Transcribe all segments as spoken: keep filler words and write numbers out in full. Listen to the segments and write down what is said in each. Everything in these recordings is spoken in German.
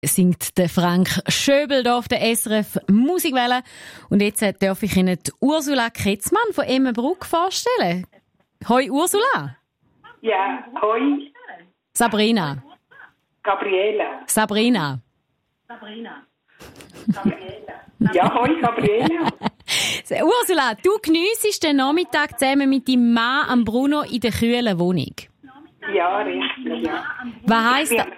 Singt der Frank Schöbel hier auf der S R F Musikwelle. Und jetzt darf ich Ihnen die Ursula Kretzmann von Emmenbruck vorstellen. Hoi Ursula. Ja, hoi. Sabrina. Gabriela. Sabrina. Sabrina. Gabriela. Ja, hoi Gabriela. Ursula, du geniessest den Nachmittag zusammen mit deinem Mann am Bruno in der kühlen Wohnung. Ja, richtig. Ja. Was heisst das?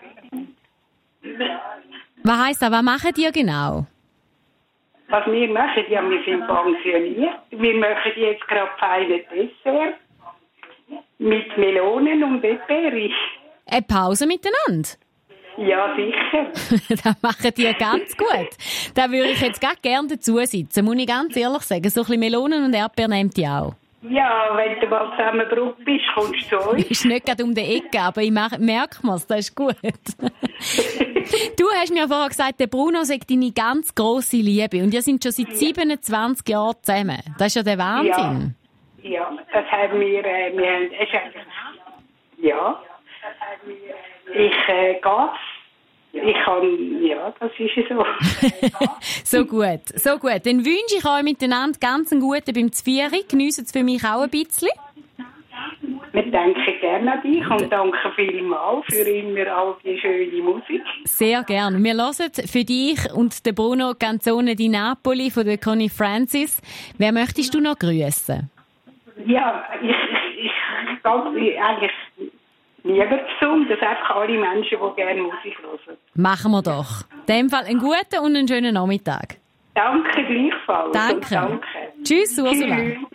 Was heisst das? Was macht ihr genau? Was wir machen, ja, wir sind pensioniert. Wir machen jetzt gerade feine Dessert mit Melonen und Eperi. Eine Pause miteinander? Ja, sicher. Das machen die ganz gut. Da würde ich jetzt gar gerne dazu sitzen, muss ich ganz ehrlich sagen. So ein bisschen Melonen und Erdbeeren nehmt ihr auch. Ja, wenn du mal zusammengebracht bist, kommst du zu uns. Ist nicht gerade um die Ecke, aber ich merke mir's, das ist gut. Du hast mir vorher gesagt, der Bruno sagt deine ganz grosse Liebe. Und ihr seid schon seit siebenundzwanzig Jahren zusammen. Das ist ja der Wahnsinn. Ja, ja, das haben wir, äh, wir haben, es ist, ja, ich äh, gehe. Ich kann, ja, das ist so. So gut, so gut. Dann wünsche ich euch miteinander ganz einen guten beim Zvieri. Geniessen es für mich auch ein bisschen. Wir denken gerne an dich und danke vielmals für immer all die schöne Musik. Sehr gerne. Wir hören für dich und den Bruno Canzone di Napoli von der Connie Francis. Wer möchtest du noch grüßen? Ja, ich, ich, ich ganz, eigentlich lieber gesund, dass einfach alle Menschen, die gerne Musik hören. Machen wir doch. In dem Fall einen guten und einen schönen Nachmittag. Danke gleichfalls. Danke. Danke. Tschüss, Ursula. Tschüss.